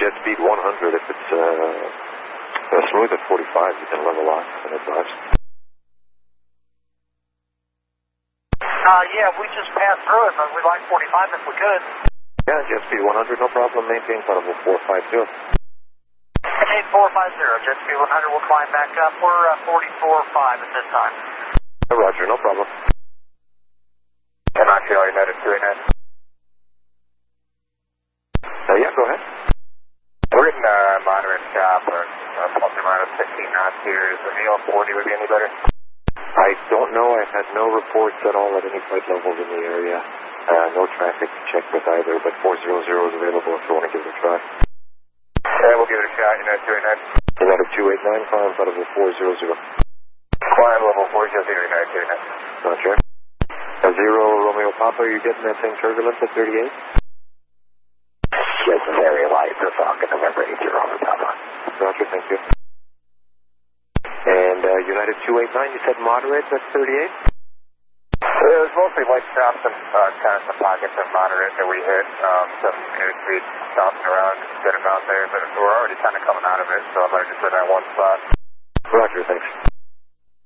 jet speed 100. If it's smooth at 45, you can level off and advise. Yeah, we just passed through it, but we'd like 45 if we could. Yeah, jet speed 100, no problem. Maintain flight level 450. Maintain 450, jet speed 100, we'll climb back up. We're 44.5 at this time. Roger, no problem. And Montreal United 289. Yeah, go ahead. We're in moderate chop, or plus or minus 15 knots here. Is the Neil 40 would be any better? I don't know. I've had no reports at all at any flight levels in the area. No traffic to check with either, but 400 is available if you want to give it a try. Yeah, we'll give it a shot, United 289. United 289, climb flight level 400. Climb level 400, United 289. Roger. 0 Romeo Papa, are you getting that thing turbulent at 38? Just very light for Falcon, November 80, Romeo Papa. Roger, thank you. And United 289, you said moderate at 38? It was mostly light stops and kind of some pockets of moderate that we hit. Some airspeed bouncing around, good amount there, but we're already kind of coming out of it, so I might just hit that one spot. Roger, thanks.